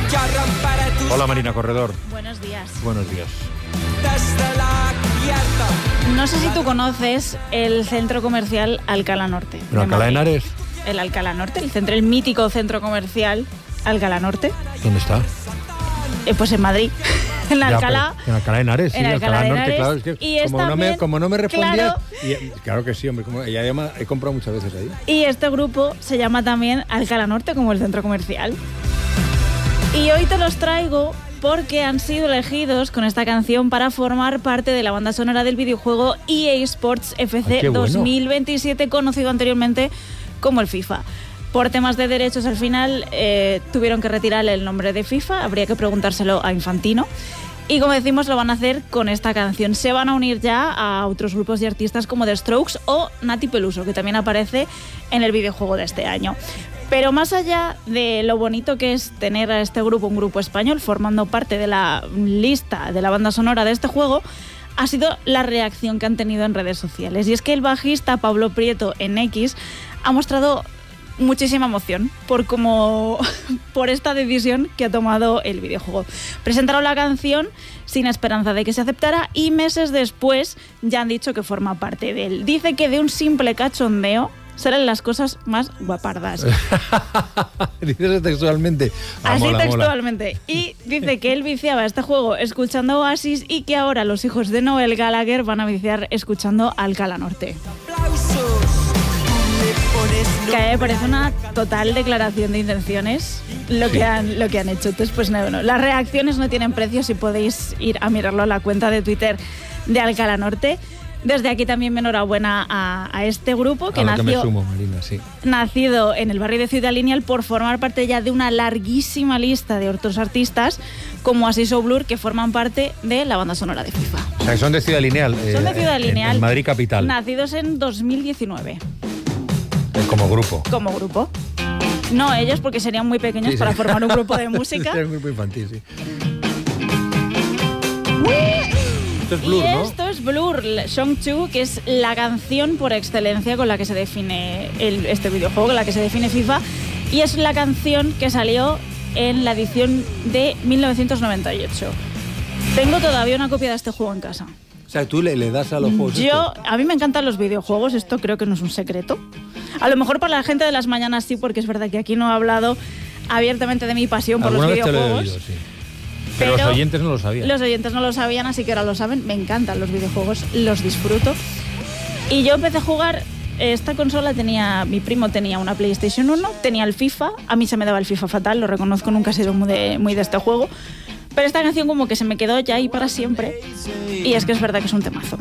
Hola Marina Corredor. Buenos días. Buenos días. No sé si tú conoces el centro comercial Alcalá Norte. ¿En Alcalá de Henares? El Alcalá Norte, el mítico centro comercial Alcalá Norte. ¿Dónde está? Pues en Madrid. En Alcalá. En Alcalá de Henares, sí, en Alcalá de Norte, Henares, claro. Es que y como no me respondía. Claro, Claro que sí, hombre. Y además he comprado muchas veces ahí. Y este grupo se llama también Alcalá Norte, como el centro comercial. Y hoy te los traigo porque han sido elegidos con esta canción para formar parte de la banda sonora del videojuego EA Sports FC 2027, conocido anteriormente como el FIFA. Por temas de derechos, al final tuvieron que retirarle el nombre de FIFA, habría que preguntárselo a Infantino. Y como decimos, lo van a hacer con esta canción. Se van a unir ya a otros grupos de artistas como The Strokes o Nati Peluso, que también aparece en el videojuego de este año. Pero más allá de lo bonito que es tener a este grupo, un grupo español, formando parte de la lista de la banda sonora de este juego, ha sido la reacción que han tenido en redes sociales. Y es que el bajista Pablo Prieto en X ha mostrado muchísima emoción por esta decisión que ha tomado el videojuego. Presentaron la canción sin esperanza de que se aceptara y meses después ya han dicho que forma parte de él. Dice que de un simple cachondeo salen las cosas más guapardas. Dices textualmente. Así textualmente. Y dice que él viciaba este juego escuchando Oasis y que ahora los hijos de Noel Gallagher van a viciar escuchando Alcalá Norte. Que a mí me parece una total declaración de intenciones lo que han hecho. Entonces, pues no, las reacciones no tienen precio si podéis ir a mirarlo a la cuenta de Twitter de Alcalá Norte. Desde aquí también mi enhorabuena a este grupo que nacido en el barrio de Ciudad Lineal por formar parte ya de una larguísima lista de otros artistas como Oasis o Blur que forman parte de la banda sonora de FIFA. O sea, son de Ciudad Lineal. Son de Ciudad Lineal. En Madrid capital. Nacidos en 2019. Como grupo. Como grupo. No ellos, porque serían muy pequeños para formar un grupo de música. Sería un grupo infantil, sí. Esto es Blur, ¿no? Esto es Blur, Song 2, que es la canción por excelencia con la que se define este videojuego, con la que se define FIFA. Y es la canción que salió en la edición de 1998. Tengo todavía una copia de este juego en casa. O sea, tú le das a los juegos. A mí me encantan los videojuegos, esto creo que no es un secreto. A lo mejor para la gente de las mañanas sí, porque es verdad que aquí no he hablado abiertamente de mi pasión por los videojuegos. Te lo he oído, sí. Pero los oyentes no lo sabían. Los oyentes no lo sabían, así que ahora lo saben. Me encantan los videojuegos, los disfruto. Y yo empecé a jugar. Esta consola mi primo tenía una PlayStation 1, tenía el FIFA. A mí se me daba el FIFA fatal, lo reconozco, nunca he sido muy de este juego. Pero esta canción como que se me quedó ya ahí para siempre. Y es que es verdad que es un temazo.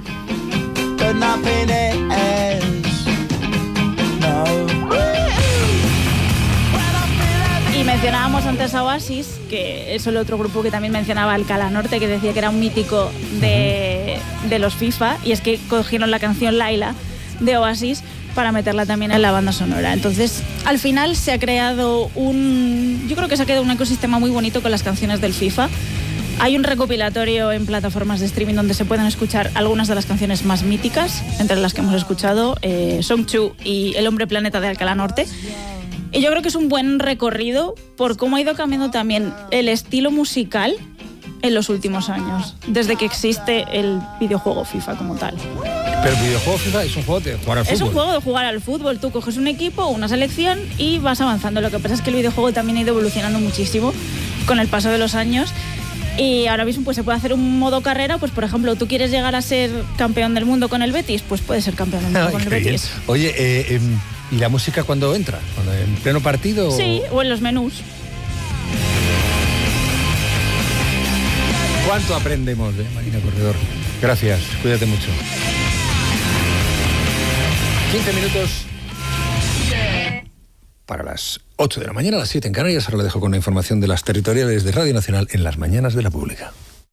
Y mencionábamos antes a Oasis, que es el otro grupo que también mencionaba Alcalá Norte, que decía que era un mítico de los FIFA, y es que cogieron la canción Laila de Oasis para meterla también en la banda sonora. Entonces, al final se ha creado un ecosistema muy bonito con las canciones del FIFA. Hay un recopilatorio en plataformas de streaming donde se pueden escuchar algunas de las canciones más míticas, entre las que hemos escuchado Song 2 y El Hombre Planeta de Alcalá Norte. Y yo creo que es un buen recorrido por cómo ha ido cambiando también el estilo musical en los últimos años, desde que existe el videojuego FIFA como tal. Pero el videojuego FIFA es un juego de jugar al fútbol. Es un juego de jugar al fútbol. Tú coges un equipo, una selección y vas avanzando. Lo que pasa es que el videojuego también ha ido evolucionando muchísimo con el paso de los años. Y ahora mismo pues se puede hacer un modo carrera, pues por ejemplo, tú quieres llegar a ser campeón del mundo con el Betis, pues puedes ser campeón del mundo con el Betis. Oye, ¿y la música cuándo entra? ¿En pleno partido? Sí, o en los menús. ¿Cuánto aprendemos de Marina Corredor? Gracias, cuídate mucho. 15 minutos para las 8 de la mañana, a las 7 en Canarias. Ahora le dejo con la información de las territoriales de Radio Nacional en las mañanas de la Pública.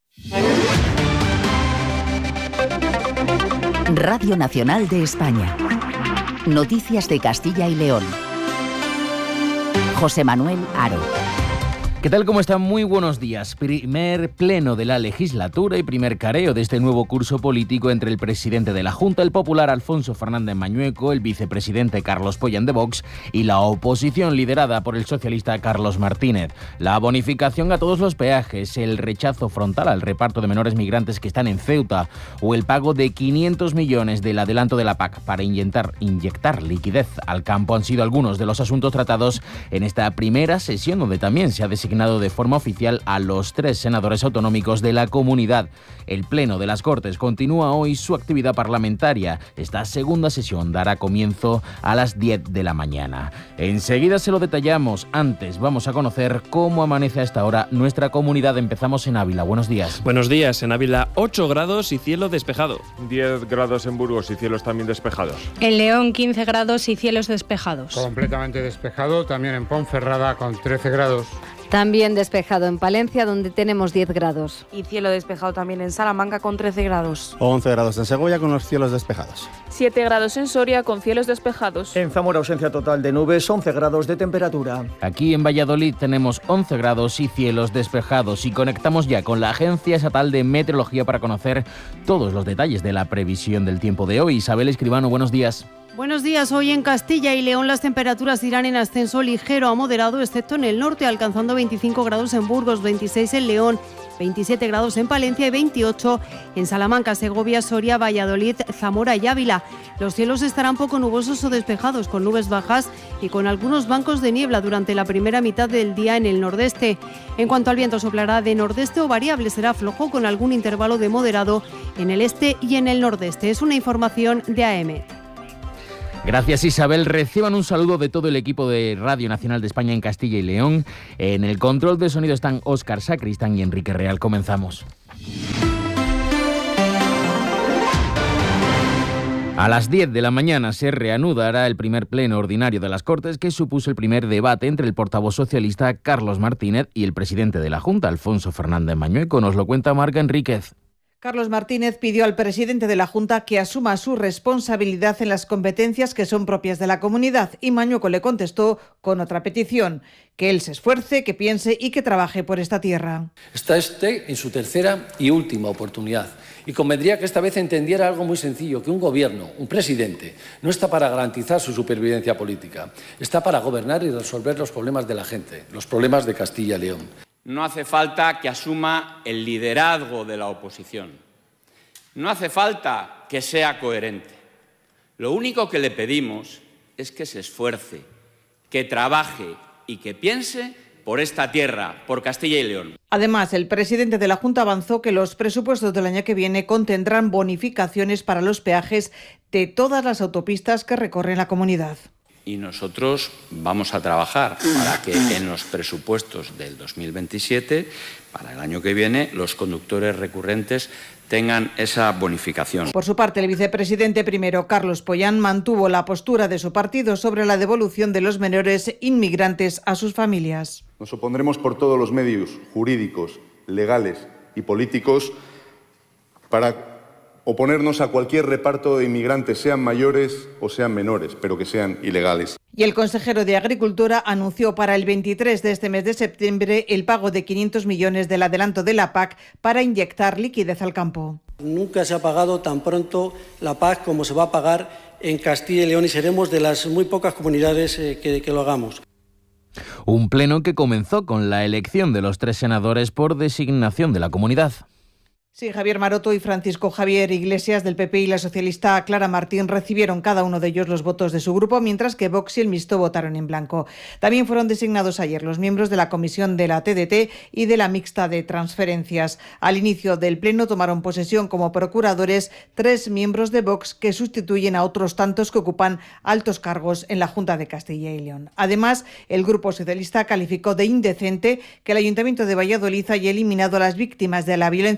Radio Nacional de España. Noticias de Castilla y León. José Manuel Haro. ¿Qué tal? ¿Cómo están? Muy buenos días. Primer pleno de la legislatura y primer careo de este nuevo curso político entre el presidente de la Junta, el popular Alfonso Fernández Mañueco, el vicepresidente Carlos Pollán de Vox y la oposición liderada por el socialista Carlos Martínez. La bonificación a todos los peajes, el rechazo frontal al reparto de menores migrantes que están en Ceuta o el pago de 500 millones del adelanto de la PAC para inyectar liquidez al campo han sido algunos de los asuntos tratados en esta primera sesión, donde también se ha designado de forma oficial a los 3 senadores autonómicos de la comunidad. El Pleno de las Cortes continúa hoy su actividad parlamentaria. Esta segunda sesión dará comienzo a las 10 de la mañana. Enseguida se lo detallamos. Antes vamos a conocer cómo amanece a esta hora nuestra comunidad. Empezamos en Ávila. Buenos días. Buenos días. En Ávila 8 grados y cielo despejado. 10 grados en Burgos y cielos también despejados. En León 15 grados y cielos despejados. Completamente despejado también en Ponferrada con 13 grados. También despejado en Palencia, donde tenemos 10 grados. Y cielo despejado también en Salamanca con 13 grados. 11 grados en Segovia con los cielos despejados. 7 grados en Soria con cielos despejados. En Zamora ausencia total de nubes, 11 grados de temperatura. Aquí en Valladolid tenemos 11 grados y cielos despejados y conectamos ya con la Agencia Estatal de Meteorología para conocer todos los detalles de la previsión del tiempo de hoy. Isabel Escribano, buenos días. Buenos días. Hoy en Castilla y León las temperaturas irán en ascenso ligero a moderado, excepto en el norte, alcanzando 25 grados en Burgos, 26 en León, 27 grados en Palencia y 28 en Salamanca, Segovia, Soria, Valladolid, Zamora y Ávila. Los cielos estarán poco nubosos o despejados, con nubes bajas y con algunos bancos de niebla durante la primera mitad del día en el nordeste. En cuanto al viento, soplará de nordeste o variable, será flojo con algún intervalo de moderado en el este y en el nordeste. Es una información de AEMET. Gracias, Isabel. Reciban un saludo de todo el equipo de Radio Nacional de España en Castilla y León. En el control de sonido están Óscar Sacristán y Enrique Real. Comenzamos. A las 10 de la mañana se reanudará el primer pleno ordinario de las Cortes, que supuso el primer debate entre el portavoz socialista Carlos Martínez y el presidente de la Junta, Alfonso Fernández Mañueco. Nos lo cuenta Marga Enríquez. Carlos Martínez pidió al presidente de la Junta que asuma su responsabilidad en las competencias que son propias de la comunidad y Mañueco le contestó con otra petición, que él se esfuerce, que piense y que trabaje por esta tierra. Está usted en su tercera y última oportunidad y convendría que esta vez entendiera algo muy sencillo, que un gobierno, un presidente, no está para garantizar su supervivencia política, está para gobernar y resolver los problemas de la gente, los problemas de Castilla y León. No hace falta que asuma el liderazgo de la oposición. No hace falta que sea coherente. Lo único que le pedimos es que se esfuerce, que trabaje y que piense por esta tierra, por Castilla y León. Además, el presidente de la Junta avanzó que los presupuestos del año que viene contendrán bonificaciones para los peajes de todas las autopistas que recorren la comunidad. Y nosotros vamos a trabajar para que en los presupuestos del 2027, para el año que viene, los conductores recurrentes tengan esa bonificación. Por su parte, el vicepresidente primero, Carlos Pollán, mantuvo la postura de su partido sobre la devolución de los menores inmigrantes a sus familias. Nos opondremos por todos los medios jurídicos, legales y políticos para oponernos a cualquier reparto de inmigrantes, sean mayores o sean menores, pero que sean ilegales. Y el consejero de Agricultura anunció para el 23 de este mes de septiembre el pago de 500 millones del adelanto de la PAC para inyectar liquidez al campo. Nunca se ha pagado tan pronto la PAC como se va a pagar en Castilla y León y seremos de las muy pocas comunidades que lo hagamos. Un pleno que comenzó con la elección de los 3 senadores por designación de la comunidad. Sí, Javier Maroto y Francisco Javier Iglesias del PP y la socialista Clara Martín recibieron cada uno de ellos los votos de su grupo, mientras que Vox y el Mixto votaron en blanco. También fueron designados ayer los miembros de la comisión de la TDT y de la mixta de transferencias. Al inicio del pleno tomaron posesión como procuradores 3 miembros de Vox que sustituyen a otros tantos que ocupan altos cargos en la Junta de Castilla y León. Además, el grupo socialista calificó de indecente que el Ayuntamiento de Valladolid haya eliminado a las víctimas de la violencia de género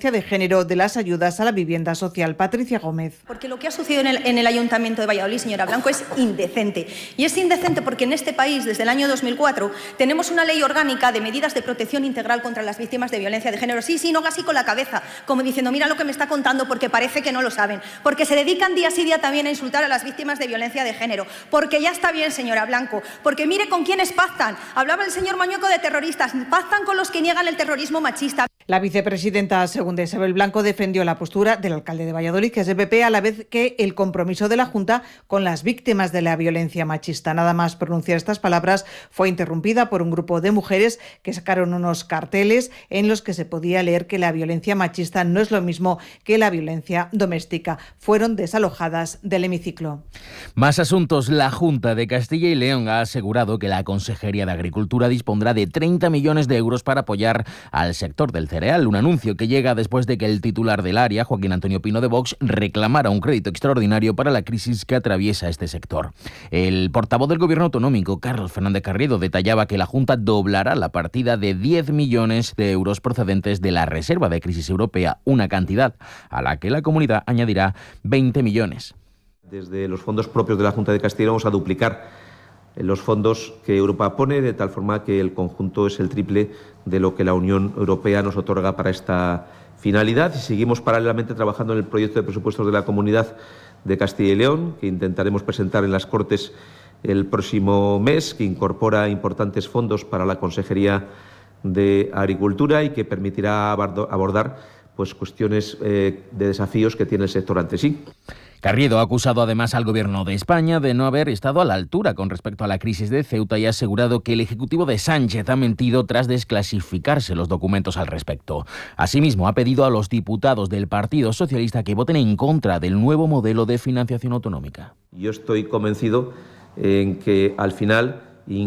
género de las ayudas a la vivienda social. Patricia Gómez. Porque lo que ha sucedido en el Ayuntamiento de Valladolid, señora Blanco, es indecente. Y es indecente porque en este país, desde el año 2004, tenemos una ley orgánica de medidas de protección integral contra las víctimas de violencia de género. Sí, no haga así con la cabeza, como diciendo, mira lo que me está contando, porque parece que no lo saben. Porque se dedican día sí día también a insultar a las víctimas de violencia de género. Porque ya está bien, señora Blanco. Porque mire con quiénes pactan. Hablaba el señor Mañueco de terroristas. Pactan con los que niegan el terrorismo machista. La vicepresidenta segunda Isabel Blanco defendió la postura del alcalde de Valladolid, que es de PP, a la vez que el compromiso de la Junta con las víctimas de la violencia machista. Nada más pronunciar estas palabras fue interrumpida por un grupo de mujeres que sacaron unos carteles en los que se podía leer que la violencia machista no es lo mismo que la violencia doméstica. Fueron desalojadas del hemiciclo. Más asuntos. La Junta de Castilla y León ha asegurado que la Consejería de Agricultura dispondrá de 30 millones de euros para apoyar al sector del cereal, un anuncio que llega después de que el titular del área, Joaquín Antonio Pino de Vox, reclamara un crédito extraordinario para la crisis que atraviesa este sector. El portavoz del Gobierno autonómico, Carlos Fernández Carriedo, detallaba que la Junta doblará la partida de 10 millones de euros procedentes de la Reserva de Crisis Europea, una cantidad a la que la comunidad añadirá 20 millones. Desde los fondos propios de la Junta de Castilla y León vamos a duplicar los fondos que Europa pone, de tal forma que el conjunto es el triple de lo que la Unión Europea nos otorga para esta finalidad. Y seguimos paralelamente trabajando en el proyecto de presupuestos de la Comunidad de Castilla y León, que intentaremos presentar en las Cortes el próximo mes, que incorpora importantes fondos para la Consejería de Agricultura y que permitirá abordar cuestiones de desafíos que tiene el sector ante sí. Carriedo ha acusado además al Gobierno de España de no haber estado a la altura con respecto a la crisis de Ceuta y ha asegurado que el Ejecutivo de Sánchez ha mentido tras desclasificarse los documentos al respecto. Asimismo, ha pedido a los diputados del Partido Socialista que voten en contra del nuevo modelo de financiación autonómica. Yo estoy convencido en que al final,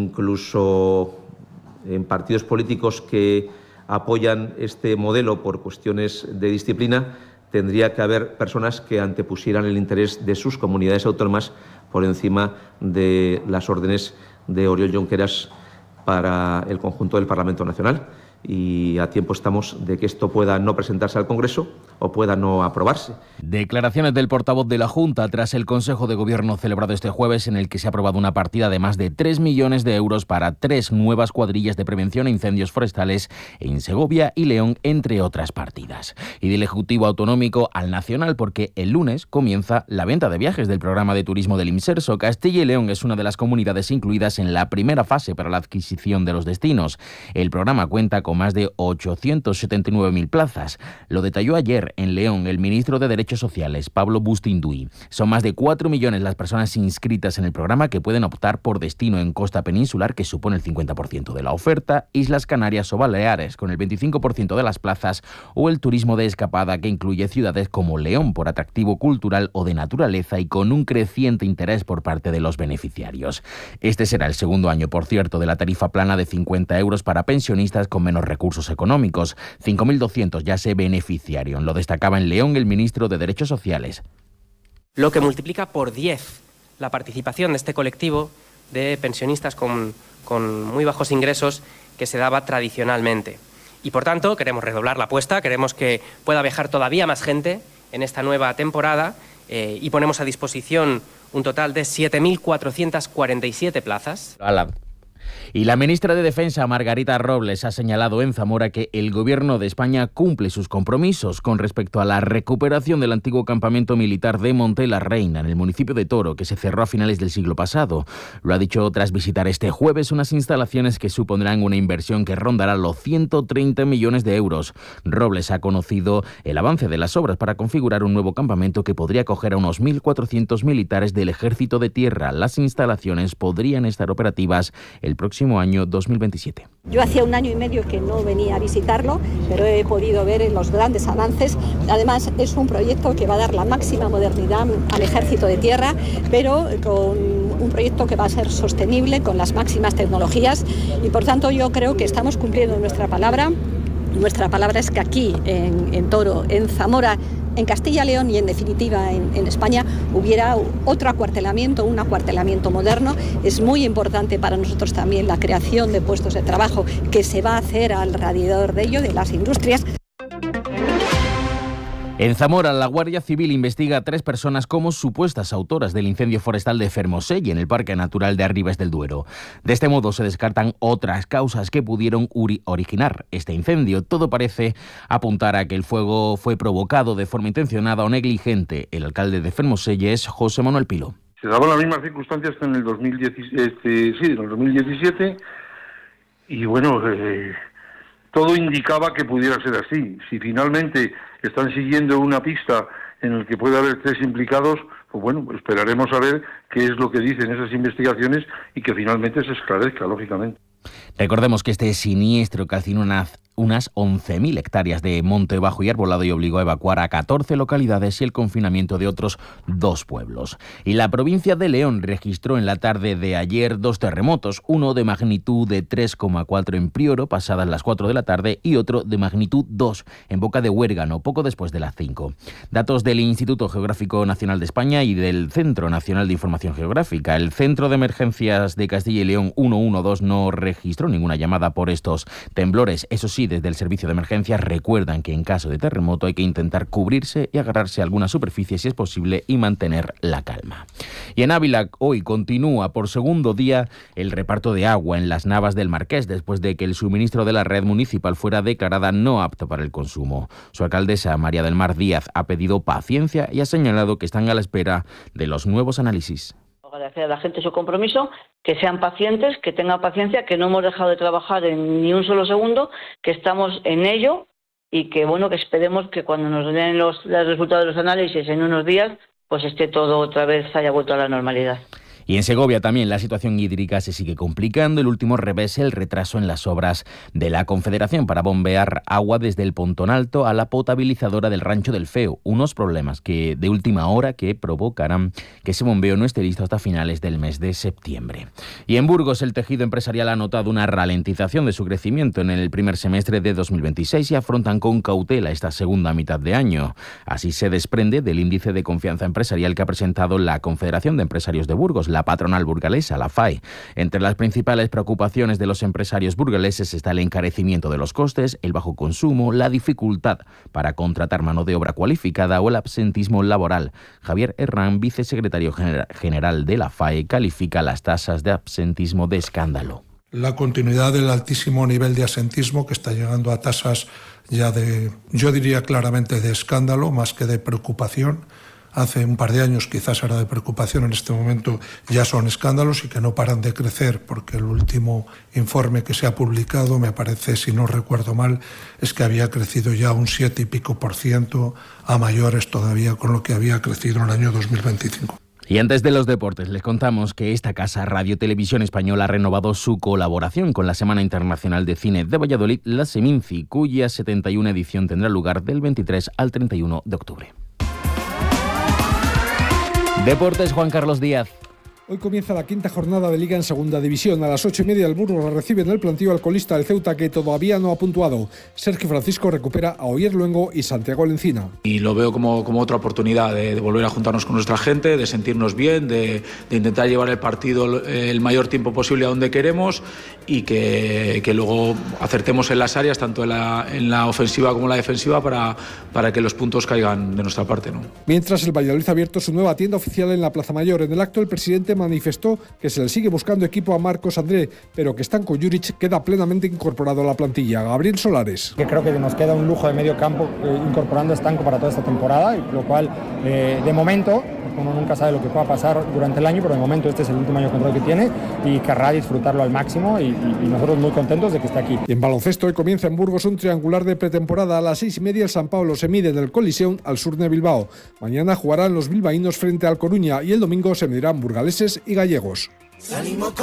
incluso en partidos políticos que apoyan este modelo por cuestiones de disciplina, tendría que haber personas que antepusieran el interés de sus comunidades autónomas por encima de las órdenes de Oriol Junqueras para el conjunto del Parlamento Nacional. Y a tiempo estamos de que esto pueda no presentarse al Congreso o pueda no aprobarse. Declaraciones del portavoz de la Junta tras el Consejo de Gobierno celebrado este jueves, en el que se ha aprobado una partida de más de 3 millones de euros para 3 nuevas cuadrillas de prevención a incendios forestales en Segovia y León, entre otras partidas. Y del Ejecutivo Autonómico al Nacional, porque el lunes comienza la venta de viajes del programa de turismo del Imserso. Castilla y León es una de las comunidades incluidas en la primera fase para la adquisición de los destinos. El programa cuenta con más de 879.000 plazas. Lo detalló ayer en León el ministro de Derechos Sociales, Pablo Bustinduy. Son más de 4 millones las personas inscritas en el programa que pueden optar por destino en costa peninsular, que supone el 50% de la oferta, Islas Canarias o Baleares, con el 25% de las plazas, o el turismo de escapada, que incluye ciudades como León por atractivo cultural o de naturaleza y con un creciente interés por parte de los beneficiarios. Este será el segundo año, por cierto, de la tarifa plana de 50 euros para pensionistas con menos recursos económicos. 5.200 ya se beneficiaron. Lo destacaba en León el ministro de Derechos Sociales. Lo que multiplica por 10 la participación de este colectivo de pensionistas con muy bajos ingresos que se daba tradicionalmente. Y por tanto queremos redoblar la apuesta, queremos que pueda viajar todavía más gente en esta nueva temporada y ponemos a disposición un total de 7.447 plazas. Y la ministra de Defensa, Margarita Robles, ha señalado en Zamora que el Gobierno de España cumple sus compromisos con respecto a la recuperación del antiguo campamento militar de Monte la Reina, en el municipio de Toro, que se cerró a finales del siglo pasado. Lo ha dicho tras visitar este jueves unas instalaciones que supondrán una inversión que rondará los 130 millones de euros. Robles ha conocido el avance de las obras para configurar un nuevo campamento que podría acoger a unos 1.400 militares del Ejército de Tierra. Las instalaciones podrían estar operativas el próximo año 2027. Yo hacía 1 año y medio que no venía a visitarlo, pero he podido ver los grandes avances. Además, es un proyecto que va a dar la máxima modernidad al Ejército de Tierra, pero con un proyecto que va a ser sostenible, con las máximas tecnologías, y por tanto yo creo que estamos cumpliendo nuestra palabra. Nuestra palabra es que aquí, en Toro, en Zamora, en Castilla y León y en definitiva en España hubiera otro acuartelamiento, un acuartelamiento moderno. Es muy importante para nosotros también la creación de puestos de trabajo que se va a hacer alrededor de ello, de las industrias. En Zamora, la Guardia Civil investiga a 3 personas como supuestas autoras del incendio forestal de Fermoselle en el Parque Natural de Arribes del Duero. De este modo se descartan otras causas que pudieron originar este incendio. Todo parece apuntar a que el fuego fue provocado de forma intencionada o negligente. El alcalde de Fermoselle es José Manuel Pilo. Se daban las mismas circunstancias que en el 2017 y bueno, todo indicaba que pudiera ser así. Si finalmente están siguiendo una pista en la que puede haber 3 implicados, pues bueno, esperaremos a ver qué es lo que dicen esas investigaciones y que finalmente se esclarezca, lógicamente. Recordemos que este siniestro calcinó unas 11.000 hectáreas de monte bajo y arbolado y obligó a evacuar a 14 localidades y el confinamiento de otros 2 pueblos. Y la provincia de León registró en la tarde de ayer 2 terremotos, uno de magnitud de 3,4 en Prioro, pasadas las 4 de la tarde, y otro de magnitud 2 en Boca de Huérgano, poco después de las 5. Datos del Instituto Geográfico Nacional de España y del Centro Nacional de Información Geográfica. El Centro de Emergencias de Castilla y León 112 no registró ninguna llamada por estos temblores. Eso sí, desde el servicio de emergencias recuerdan que en caso de terremoto hay que intentar cubrirse y agarrarse a alguna superficie si es posible y mantener la calma. Y en Ávila hoy continúa por segundo día el reparto de agua en las Navas del Marqués después de que el suministro de la red municipal fuera declarada no apto para el consumo. Su alcaldesa, María del Mar Díaz, ha pedido paciencia y ha señalado que están a la espera de los nuevos análisis. Agradecer a la gente su compromiso, que sean pacientes, que tengan paciencia, que no hemos dejado de trabajar en ni un solo segundo, que estamos en ello y que bueno, que esperemos que cuando nos den los resultados de los análisis en unos días, pues esté todo otra vez, haya vuelto a la normalidad. Y en Segovia también la situación hídrica se sigue complicando. El último revés, el retraso en las obras de la Confederación para bombear agua desde el Pontón Alto a la potabilizadora del Rancho del Feo. Unos problemas que de última hora que provocarán que ese bombeo no esté listo hasta finales del mes de septiembre. Y en Burgos el tejido empresarial ha notado una ralentización de su crecimiento en el primer semestre de 2026 y afrontan con cautela esta segunda mitad de año. Así se desprende del índice de confianza empresarial que ha presentado la Confederación de Empresarios de Burgos, la patronal burgalesa, la FAE. Entre las principales preocupaciones de los empresarios burgaleses está el encarecimiento de los costes, el bajo consumo, la dificultad para contratar mano de obra cualificada o el absentismo laboral. Javier Herrán, vicesecretario general de la FAE, califica las tasas de absentismo de escándalo. La continuidad del altísimo nivel de absentismo que está llegando a tasas ya de, yo diría claramente de escándalo, más que de preocupación. Hace un par de años quizás era de preocupación, en este momento ya son escándalos y que no paran de crecer, porque el último informe que se ha publicado, me parece, si no recuerdo mal, es que había crecido ya un 7 y pico %, a mayores todavía con lo que había crecido en el año 2025. Y antes de los deportes, les contamos que esta casa Radio Televisión Española ha renovado su colaboración con la Semana Internacional de Cine de Valladolid, la Seminci, cuya 71 edición tendrá lugar del 23 al 31 de octubre. Deportes, Juan Carlos Díaz. Hoy comienza la 5ª jornada de Liga en Segunda División. A las 8:30 el Burgos recibe en el plantío al colista del Ceuta, que todavía no ha puntuado. Sergio Francisco recupera a Oyer Luengo y Santiago Lencina. Y lo veo como otra oportunidad de volver a juntarnos con nuestra gente, de sentirnos bien, de intentar llevar el partido el mayor tiempo posible a donde queremos y que luego acertemos en las áreas, tanto en la ofensiva como en la defensiva, para que los puntos caigan de nuestra parte, ¿no? Mientras, el Valladolid ha abierto su nueva tienda oficial en la Plaza Mayor. En el acto, el presidente manifestó que se le sigue buscando equipo a Marcos André, pero que Stanko Juric queda plenamente incorporado a la plantilla. Gabriel Solares. Que creo que nos queda un lujo de medio campo incorporando a Stanko para toda esta temporada, lo cual de momento, uno nunca sabe lo que pueda pasar durante el año, pero de momento este es el último año de contrato que tiene y querrá disfrutarlo al máximo y nosotros muy contentos de que esté aquí. Y en baloncesto, hoy comienza en Burgos un triangular de pretemporada. A las 6:30 el San Pablo se mide en el Coliseum al sur de Bilbao. Mañana jugarán los bilbaínos frente al Coruña y el domingo se medirán burgaleses y gallegos.